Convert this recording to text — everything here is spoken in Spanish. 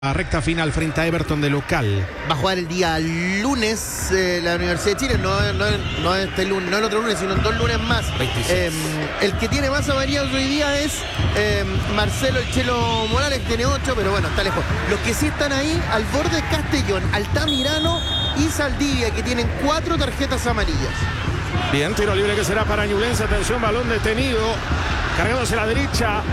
La recta final frente a Everton de local. Va a jugar el día lunes la Universidad de Chile, no este lunes, no el otro lunes, sino 2 lunes más. 26. El que tiene más amarillas hoy día es Marcelo El Chelo Morales, que tiene 8, pero bueno, está lejos. Los que sí están ahí, al borde, Castellón, Altamirano y Saldivia, que tienen 4 tarjetas amarillas. Bien, tiro libre que será para Ñublense. Atención, balón detenido. Cargándose a la derecha.